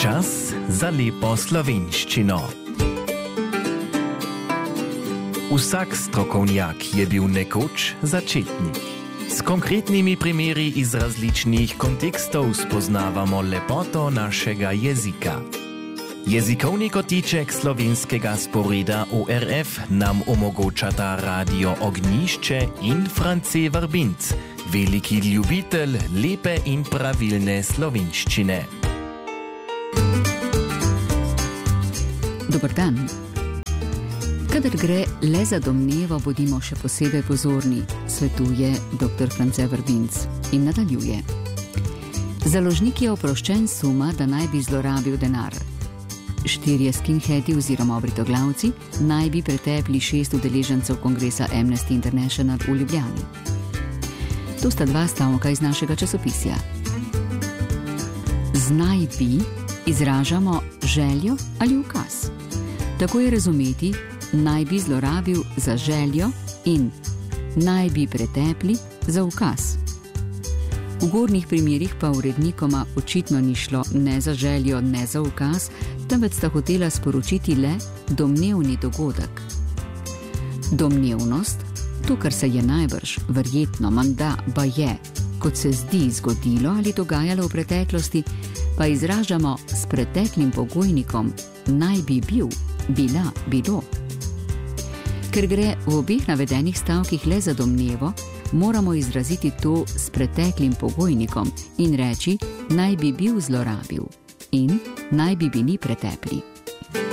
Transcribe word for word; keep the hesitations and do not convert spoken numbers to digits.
Čas za lepo slovenščino. Vsak strokovnjak je bil nekoč začetnik. S konkretnimi primeri iz različnih kontekstov spoznavamo lepoto našega jezika. Jezikovni kotiček slovenskega sporeda O R F nam omogočata Radio Ognjišče in France Vrbinc, veliki ljubitelj lepe in pravilne slovenščine. Dober dan. Kadar gre le za domnevo, bodimo še posebej pozorni, svetuje doktor France Vrbinc in nadaljuje. Založnik je oproščen suma, da naj bi zlorabil denar. Štirje skinheadi oziroma obritoglavci naj bi pretepli šest udeležencev kongresa Amnesty International v Ljubljani. To sta dva stavka iz našega časopisja. Z naj bi izražamo željo ali ukaz. Tako je razumeti, naj bi zlorabil za željo in naj bi pretepli za ukaz. V gornjih primerih pa urednikoma očitno ni šlo ne za željo, ne za ukaz, temveč sta hotela sporočiti le domnevni dogodek. Domnevnost, to, kar se je najbrž, verjetno, menda, baje, kot se zdi zgodilo ali dogajalo v preteklosti, pa izražamo s preteklim pogojnikom naj bi bil, bila, bilo. Ker gre v obeh navedenih stavkih le za domnevo, moramo izraziti to s preteklim pogojnikom in reči naj bi bil zlorabil in naj bi bili pretepli.